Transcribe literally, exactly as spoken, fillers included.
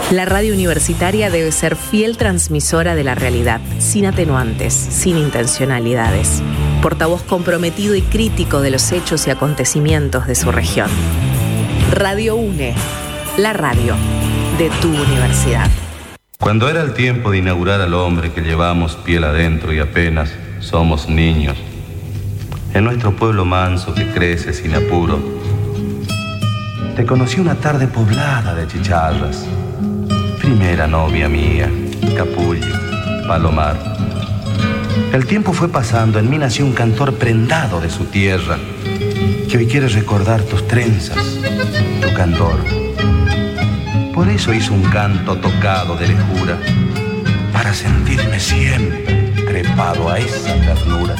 La radio universitaria debe ser fiel transmisora de la realidad, sin atenuantes, sin intencionalidades. Portavoz comprometido y crítico de los hechos y acontecimientos de su región. Radio UNE, la radio de tu universidad. Cuando era el tiempo de inaugurar al hombre que llevamos piel adentro y apenas somos niños, en nuestro pueblo manso que crece sin apuro, te conocí una tarde poblada de chicharras. Primera novia mía, Capulli, Palomar. El tiempo fue pasando, en mí nació un cantor prendado de su tierra, que hoy quiere recordar tus trenzas, tu candor. Por eso hizo un canto tocado de lejura, para sentirme siempre trepado a esa ternura.